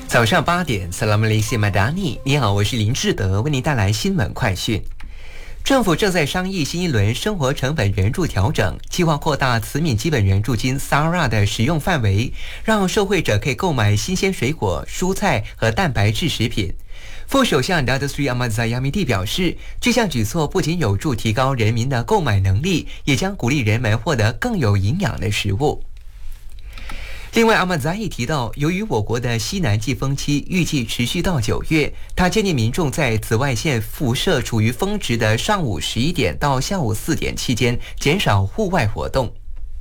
早上8点 Salam Malaysia Madani， 你好，我是林志德，为您带来新闻快讯。政府正在商议新一轮生活成本援助调整，计划扩大慈悯基本援助金 SARA 的使用范围，让受惠者可以购买新鲜水果、蔬菜和蛋白质食品。副首相 Datuk Seri Ahmad Zahid表示，这项举措不仅有助提高人民的购买能力，也将鼓励人们获得更有营养的食物。另外，阿曼扎伊提到，由于我国的西南季风期预计持续到9月，他建议民众在紫外线辐射处于峰值的上午11点到下午4点期间减少户外活动。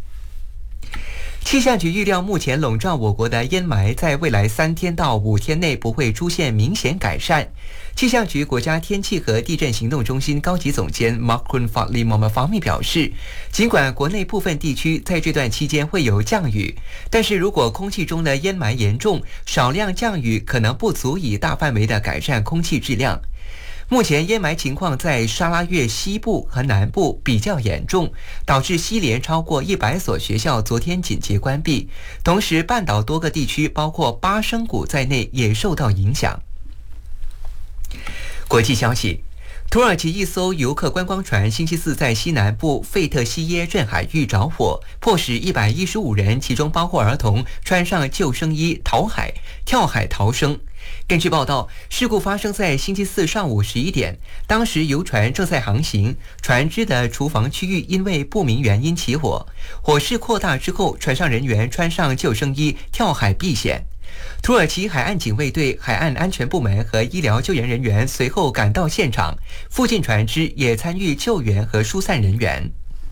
气象局预料，目前笼罩我国的烟霾在未来3天到5天内不会出现明显改善。气象局国家天气和地震行动中心高级总监 Makron Fadli Muhammad Fahmi 表示，尽管国内部分地区在这段期间会有降雨，但是如果空气中的烟霾严重，少量降雨可能不足以大范围的改善空气质量。目前烟霾情况在沙拉越西部和南部比较严重，导致西联超过100所学校昨天紧急关闭，同时半岛多个地区包括巴生谷在内也受到影响。国际消息，土耳其一艘游客观光船星期四在西南部费特西耶镇海域着火，迫使115人，其中包括儿童，穿上救生衣跳海逃生。根据报道，事故发生在星期四上午11点，当时游船正在航行，船只的厨房区域因为不明原因起火，火势扩大之后，船上人员穿上救生衣跳海避险。土耳其海岸警卫队、海岸安全部门和医疗救援人员随后赶到现场，附近船只也参与救援和疏散人员。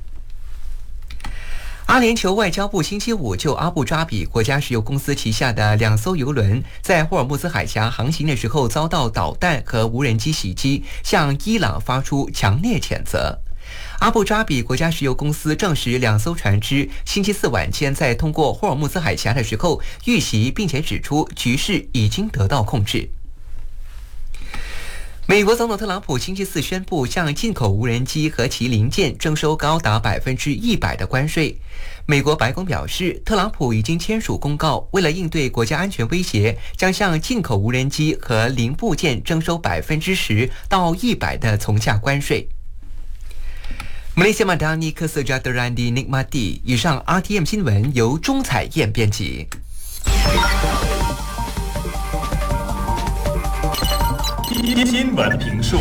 阿联酋外交部星期五就阿布扎比国家石油公司旗下的2艘油轮在霍尔木兹海峡航行的时候遭到导弹和无人机袭击，向伊朗发出强烈谴责。阿布扎比国家石油公司证实，2艘船只星期四晚间在通过霍尔木兹海峡的时候遇袭，并且指出局势已经得到控制。美国总统特朗普星期四宣布向进口无人机和其零件征收高达100%的关税。美国白宫表示，特朗普已经签署公告，为了应对国家安全威胁，将向进口无人机和零部件征收10%到100%的从价关税。Malaysia Madani Kesejahteraan dinikmati。以上 RTM 新闻由钟彩燕编辑。 新闻评述。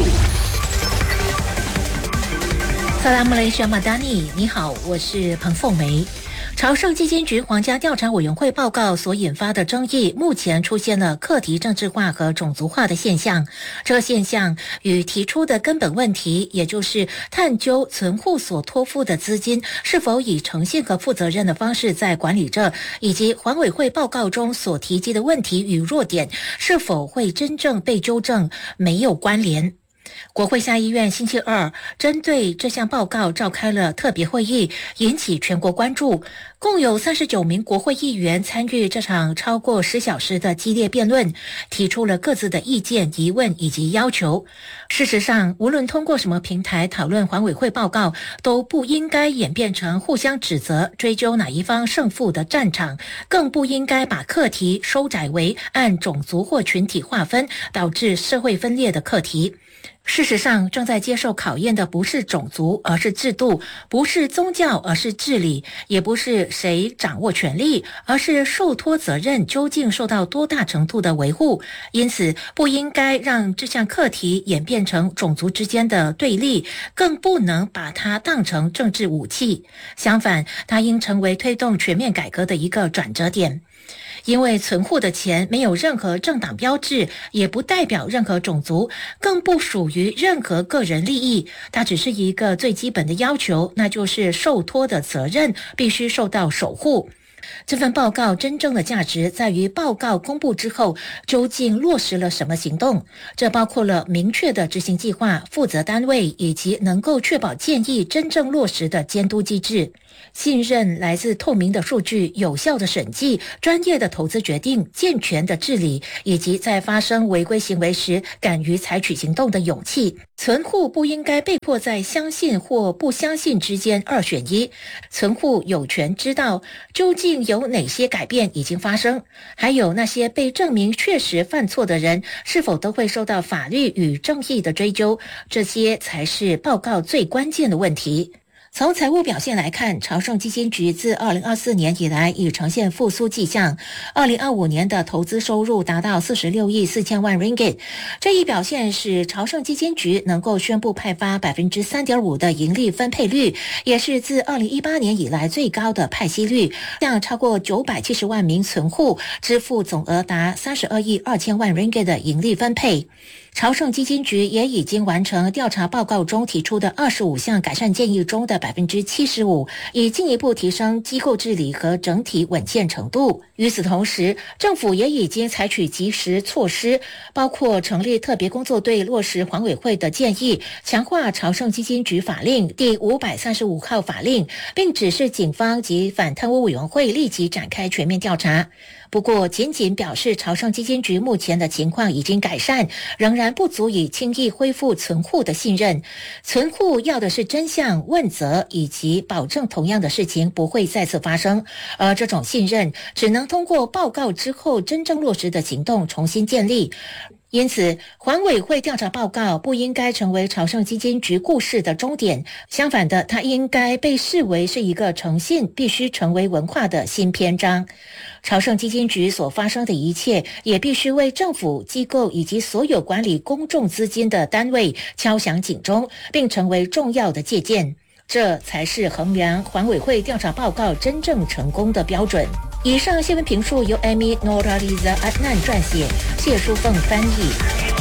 Salam Malaysia Madani， 你好，我是彭凤梅。朝圣基金局皇家调查委员会报告所引发的争议，目前出现了课题政治化和种族化的现象。这个现象与提出的根本问题，也就是探究存户所托付的资金是否以诚信和负责任的方式在管理着，以及环委会报告中所提及的问题与弱点是否会真正被纠正，没有关联。国会下议院星期二针对这项报告召开了特别会议，引起全国关注。共有39名国会议员参与这场超过10小时的激烈辩论，提出了各自的意见、疑问以及要求。事实上，无论通过什么平台讨论环委会报告，都不应该演变成互相指责、追究哪一方胜负的战场，更不应该把课题收窄为按种族或群体划分，导致社会分裂的课题。事实上，正在接受考验的不是种族，而是制度；不是宗教，而是治理；也不是谁掌握权力，而是受托责任究竟受到多大程度的维护。因此，不应该让这项课题演变成种族之间的对立，更不能把它当成政治武器。相反，它应成为推动全面改革的一个转折点。因为存户的钱没有任何政党标志，也不代表任何种族，更不属于任何个人利益，它只是一个最基本的要求，那就是受托的责任必须受到守护。这份报告真正的价值在于报告公布之后究竟落实了什么行动，这包括了明确的执行计划、负责单位以及能够确保建议真正落实的监督机制。信任来自透明的数据、有效的审计、专业的投资决定、健全的治理，以及在发生违规行为时敢于采取行动的勇气。 存户不应该被迫在相信或不相信之间二选一。存户有权知道究竟有哪些改变已经发生，还有那些被证明确实犯错的人是否都会受到法律与正义的追究，这些才是报告最关键的问题。从财务表现来看，朝圣基金局自2024年以来已呈现复苏迹象。2025年的投资收入达到46亿4千万 ringgit， 这一表现使朝圣基金局能够宣布派发 3.5% 的盈利分配率，也是自2018年以来最高的派息率，向超过970万名存户支付总额达32亿2千万 ringgit 的盈利分配。朝圣基金局也已经完成调查报告中提出的25项改善建议中的 75%， 以进一步提升机构治理和整体稳健程度。与此同时，政府也已经采取及时措施，包括成立特别工作队落实环委会的建议，强化朝圣基金局法令第535号法令，并指示警方及反贪污委员会立即展开全面调查。不过，仅仅表示朝圣基金局目前的情况已经改善，仍然不足以轻易恢复存户的信任。存户要的是真相、问责以及保证同样的事情不会再次发生，而这种信任只能通过报告之后真正落实的行动重新建立。因此，环委会调查报告不应该成为朝圣基金局故事的终点，相反的，它应该被视为是一个诚信必须成为文化的新篇章。朝圣基金局所发生的一切，也必须为政府机构以及所有管理公众资金的单位敲响警钟，并成为重要的借鉴。这才是衡量环委会调查报告真正成功的标准。以上新闻评述由 Amy Noraliza Adnan 撰写，谢淑凤翻译。